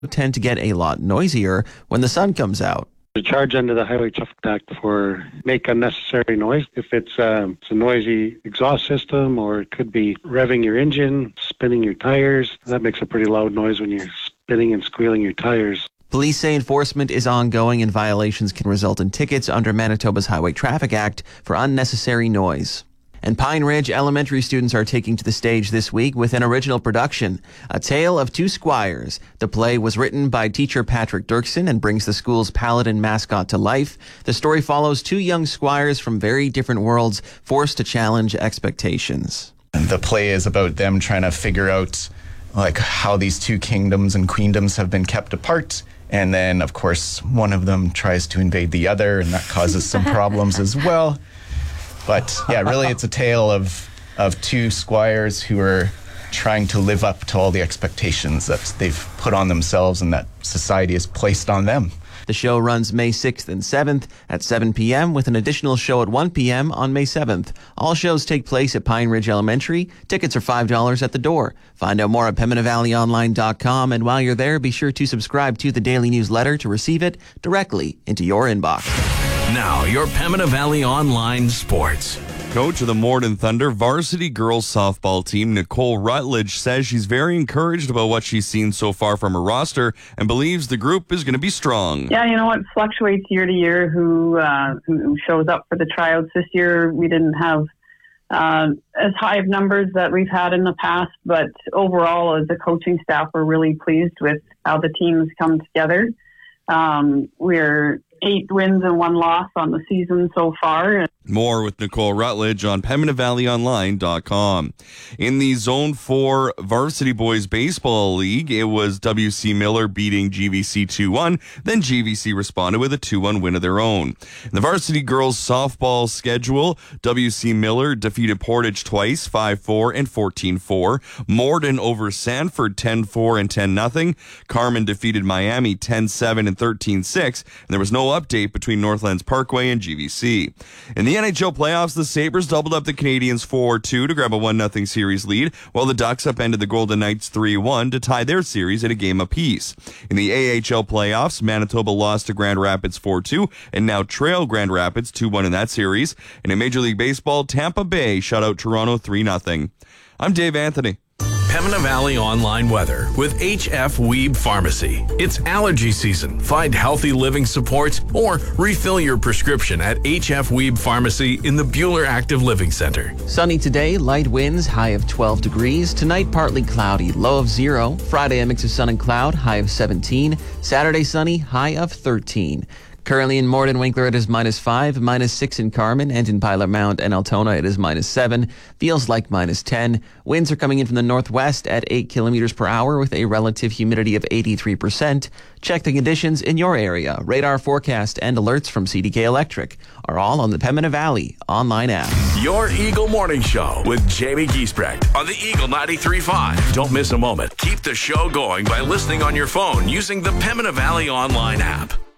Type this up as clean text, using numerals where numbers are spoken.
tend to get a lot noisier when the sun comes out. The charge under the Highway Traffic Act for make unnecessary noise. If it's a noisy exhaust system, or it could be revving your engine, spinning your tires, that makes a pretty loud noise when you're spinning and squealing your tires. Police say enforcement is ongoing and violations can result in tickets under Manitoba's Highway Traffic Act for unnecessary noise. And Pine Ridge Elementary students are taking to the stage this week with an original production, A Tale of Two Squires. The play was written by teacher Patrick Dirksen and brings the school's paladin mascot to life. The story follows two young squires from very different worlds forced to challenge expectations. The play is about them trying to figure out how these two kingdoms and queendoms have been kept apart. And then, of course, one of them tries to invade the other, and that causes some problems as well. But yeah, really it's a tale of two squires who are trying to live up to all the expectations that they've put on themselves and that society has placed on them. The show runs May 6th and 7th at 7 p.m. with an additional show at 1 p.m. on May 7th. All shows take place at Pine Ridge Elementary. Tickets are $5 at the door. Find out more at PembinaValleyOnline.com, and while you're there, be sure to subscribe to the daily newsletter to receive it directly into your inbox. Now, your Pembina Valley Online Sports. Coach of the Morden Thunder varsity girls softball team, Nicole Rutledge, says she's very encouraged about what she's seen so far from her roster and believes the group is going to be strong. Yeah, it fluctuates year to year who shows up for the tryouts. This year we didn't have as high of numbers that we've had in the past, but overall as a coaching staff we're really pleased with how the team's come together. We're 8 wins and 1 loss on the season so far. More with Nicole Rutledge on PembinaValleyOnline.com. In the Zone 4 Varsity Boys Baseball League, it was WC Miller beating GVC 2-1. Then GVC responded with a 2-1 win of their own. In the Varsity Girls Softball schedule, WC Miller defeated Portage twice, 5-4 and 14-4. Morden over Sanford, 10-4 and 10-0. Carmen defeated Miami, 10-7 and 13-6. And there was no update between Northlands Parkway and GVC. In the NHL playoffs, the Sabres doubled up the Canadiens 4-2 to grab a 1-0 series lead, while the Ducks upended the Golden Knights 3-1 to tie their series at a game apiece. In the AHL playoffs, Manitoba lost to Grand Rapids 4-2 and now trail Grand Rapids 2-1 in that series. And in Major League Baseball, Tampa Bay shut out Toronto 3-0. I'm Dave Anthony. Pembina Valley Online Weather with HF Weeb Pharmacy. It's allergy season. Find healthy living supports or refill your prescription at HF Weeb Pharmacy in the Buhler Active Living Center. Sunny today, light winds, high of 12 degrees. Tonight, partly cloudy, low of 0. Friday, a mix of sun and cloud, high of 17. Saturday, sunny, high of 13. Currently in Morden Winkler, it is -5, -6 in Carmen, and in Pilot Mount and Altona, it is -7. Feels like -10. Winds are coming in from the northwest at 8 kilometers per hour with a relative humidity of 83%. Check the conditions in your area. Radar forecast and alerts from CDK Electric are all on the Pembina Valley online app. Your Eagle Morning Show with Jamie Giesbrecht on the Eagle 93.5. Don't miss a moment. Keep the show going by listening on your phone using the Pembina Valley online app.